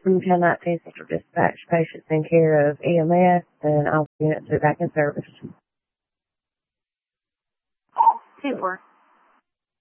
from 1019 Central Dispatch. Patients in care of EMS, and all units are back in service. 2-4.